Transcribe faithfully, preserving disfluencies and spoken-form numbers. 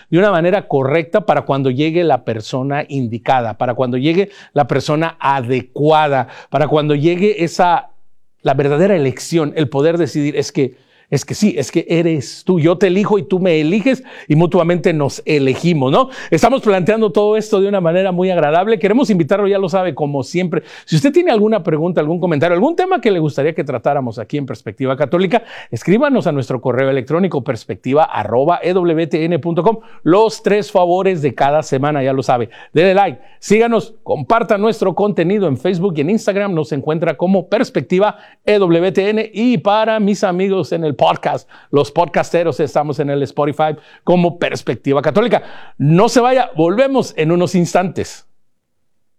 de una manera correcta para cuando llegue la persona indicada, para cuando llegue la persona adecuada, para cuando llegue esa, la verdadera elección, el poder decidir, es que Es que sí, es que eres tú. Yo te elijo y tú me eliges y mutuamente nos elegimos, ¿no? Estamos planteando todo esto de una manera muy agradable. Queremos invitarlo, ya lo sabe, como siempre. Si usted tiene alguna pregunta, algún comentario, algún tema que le gustaría que tratáramos aquí en Perspectiva Católica, escríbanos a nuestro correo electrónico perspectiva arroba e w t n punto com. Los tres favores de cada semana, ya lo sabe. Dele like, síganos, comparta nuestro contenido en Facebook y en Instagram. Nos encuentra como Perspectiva E W T N. Y para mis amigos en el podcast, los podcasteros, estamos en el Spotify como Perspectiva Católica. No se vaya, volvemos en unos instantes.